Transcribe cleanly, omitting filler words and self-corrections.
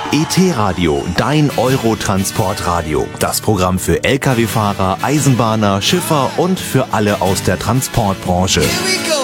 ET-Radio, dein Eurotransportradio. Das Programm für Lkw-Fahrer, Eisenbahner, Schiffer und für alle aus der Transportbranche. Here we go.